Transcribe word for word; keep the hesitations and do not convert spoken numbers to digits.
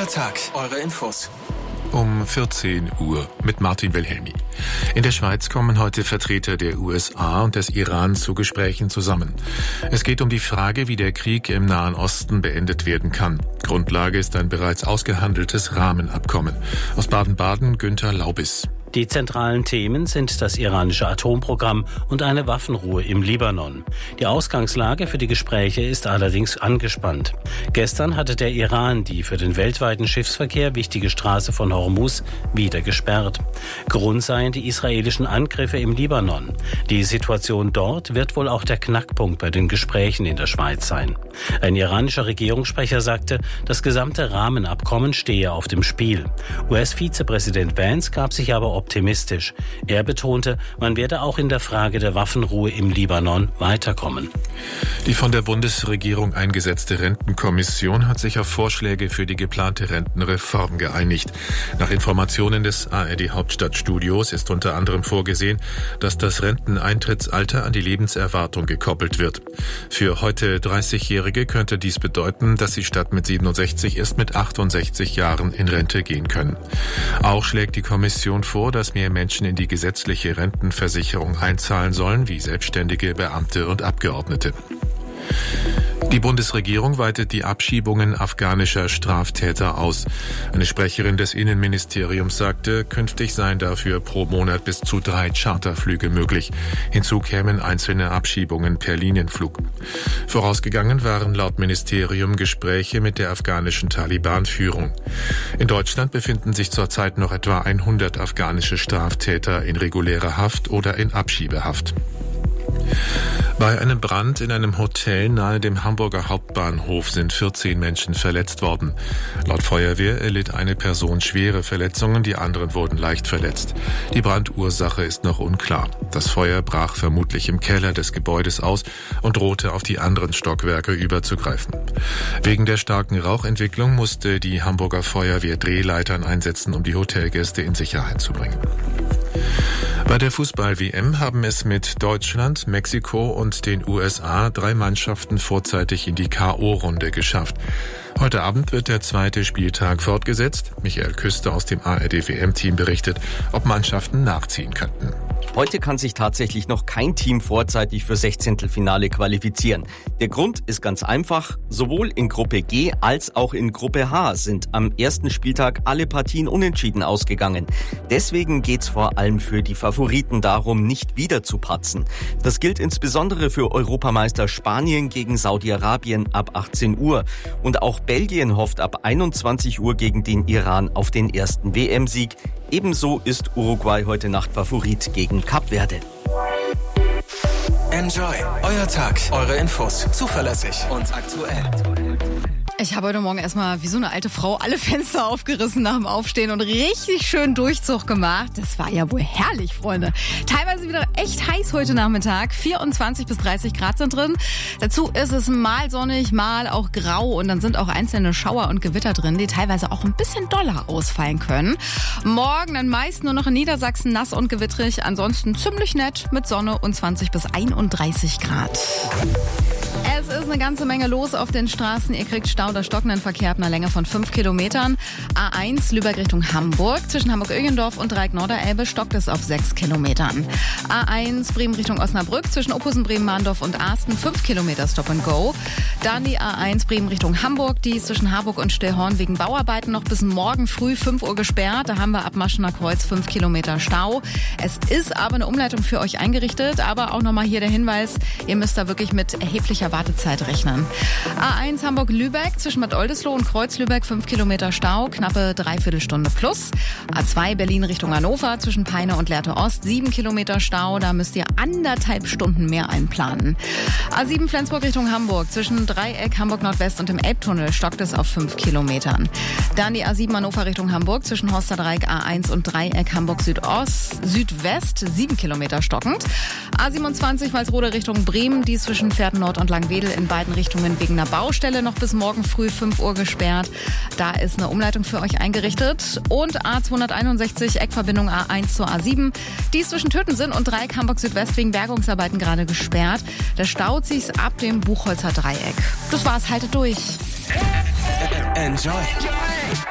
euer Tag, eure Infos. Um vierzehn Uhr mit Martin Wilhelmi. In der Schweiz kommen heute Vertreter der U S A und des Iran zu Gesprächen zusammen. Es geht um die Frage, wie der Krieg im Nahen Osten beendet werden kann. Grundlage ist ein bereits ausgehandeltes Rahmenabkommen. Aus Baden-Baden Günther Laubis. Die zentralen Themen sind das iranische Atomprogramm und eine Waffenruhe im Libanon. Die Ausgangslage für die Gespräche ist allerdings angespannt. Gestern hatte der Iran die für den weltweiten Schiffsverkehr wichtige Straße von Hormuz wieder gesperrt. Grund seien die israelischen Angriffe im Libanon. Die Situation dort wird wohl auch der Knackpunkt bei den Gesprächen in der Schweiz sein. Ein iranischer Regierungssprecher sagte, das gesamte Rahmenabkommen stehe auf dem Spiel. U S-Vizepräsident Vance gab sich aber optimistisch. Er betonte, man werde auch in der Frage der Waffenruhe im Libanon weiterkommen. Die von der Bundesregierung eingesetzte Rentenkommission hat sich auf Vorschläge für die geplante Rentenreform geeinigt. Nach Informationen des A R D Hauptstadtstudios ist unter anderem vorgesehen, dass das Renteneintrittsalter an die Lebenserwartung gekoppelt wird. Für heute dreißigjährige könnte dies bedeuten, dass sie statt mit siebenundsechzig erst mit achtundsechzig Jahren in Rente gehen können. Auch schlägt die Kommission vor, dass mehr Menschen in die gesetzliche Rentenversicherung einzahlen sollen, wie Selbstständige, Beamte und Abgeordnete. Die Bundesregierung weitet die Abschiebungen afghanischer Straftäter aus. Eine Sprecherin des Innenministeriums sagte, künftig seien dafür pro Monat bis zu drei Charterflüge möglich. Hinzu kämen einzelne Abschiebungen per Linienflug. Vorausgegangen waren laut Ministerium Gespräche mit der afghanischen Taliban-Führung. In Deutschland befinden sich zurzeit noch etwa hundert afghanische Straftäter in regulärer Haft oder in Abschiebehaft. Bei einem Brand in einem Hotel nahe dem Hamburger Hauptbahnhof sind vierzehn Menschen verletzt worden. Laut Feuerwehr erlitt eine Person schwere Verletzungen, die anderen wurden leicht verletzt. Die Brandursache ist noch unklar. Das Feuer brach vermutlich im Keller des Gebäudes aus und drohte auf die anderen Stockwerke überzugreifen. Wegen der starken Rauchentwicklung musste die Hamburger Feuerwehr Drehleitern einsetzen, um die Hotelgäste in Sicherheit zu bringen. Bei der Fußball-W M haben es mit Deutschland, Mexiko und den U S A drei Mannschaften vorzeitig in die K O-Runde geschafft. Heute Abend wird der zweite Spieltag fortgesetzt. Michael Küster aus dem A R D W M-Team berichtet, ob Mannschaften nachziehen könnten. Heute kann sich tatsächlich noch kein Team vorzeitig für Sechzehntelfinale qualifizieren. Der Grund ist ganz einfach. Sowohl in Gruppe G als auch in Gruppe H sind am ersten Spieltag alle Partien unentschieden ausgegangen. Deswegen geht's vor allem für die Favoriten darum, nicht wieder zu patzen. Das gilt insbesondere für Europameister Spanien gegen Saudi-Arabien ab achtzehn Uhr. Und auch Belgien hofft ab einundzwanzig Uhr gegen den Iran auf den ersten W M-Sieg. Ebenso ist Uruguay heute Nacht Favorit gegen Kap Verde. Enjoy, euer Tag, eure Infos, zuverlässig und aktuell. Ich habe heute Morgen erstmal wie so eine alte Frau alle Fenster aufgerissen nach dem Aufstehen und richtig schön Durchzug gemacht. Das war ja wohl herrlich, Freunde. Teilweise wieder echt heiß heute Nachmittag. vierundzwanzig bis dreißig Grad sind drin. Dazu ist es mal sonnig, mal auch grau und dann sind auch einzelne Schauer und Gewitter drin, die teilweise auch ein bisschen doller ausfallen können. Morgen dann meist nur noch in Niedersachsen nass und gewittrig. Ansonsten ziemlich nett mit Sonne und zwanzig bis einunddreißig Grad. Es ist eine ganze Menge los auf den Straßen. Ihr kriegt Stau oder stockenden Verkehr ab einer Länge von fünf Kilometern. A eins Lübeck Richtung Hamburg. Zwischen Hamburg-Ögendorf und Dreieck-Norderelbe stockt es auf sechs Kilometern. A eins Bremen Richtung Osnabrück. Zwischen Ophusen, Bremen-Mahndorf und Asten fünf Kilometer Stop and Go. Dann die A eins Bremen Richtung Hamburg. Die ist zwischen Harburg und Stillhorn wegen Bauarbeiten noch bis morgen früh fünf Uhr gesperrt. Da haben wir ab Maschener Kreuz fünf Kilometer Stau. Es ist aber eine Umleitung für euch eingerichtet. Aber auch nochmal hier der Hinweis, ihr müsst da wirklich mit erheblicher Wartezeit rechnen. A eins Hamburg-Lübeck zwischen Bad Oldesloe und Kreuz-Lübeck fünf Kilometer Stau, knappe Dreiviertelstunde plus. A zwei Berlin Richtung Hannover zwischen Peine und Lehrte Ost sieben Kilometer Stau, da müsst ihr anderthalb Stunden mehr einplanen. A sieben Flensburg Richtung Hamburg zwischen Dreieck Hamburg Nordwest und dem Elbtunnel stockt es auf fünf Kilometern. Dann die A sieben Hannover Richtung Hamburg zwischen Horsterdreieck A eins und Dreieck Hamburg Südost, Südwest sieben Kilometer stockend. A siebenundzwanzig Walsrode Richtung Bremen, die zwischen Pferdennord und Langwedel in beiden Richtungen wegen einer Baustelle noch bis morgen früh fünf Uhr gesperrt. Da ist eine Umleitung für euch eingerichtet. Und A zweihunderteinundsechzig Eckverbindung A eins zur A sieben, die ist zwischen Tötensinn und Dreieck Hamburg Südwest wegen Bergungsarbeiten gerade gesperrt. Da staut sich's ab dem Buchholzer Dreieck. Das war's, haltet durch. Enjoy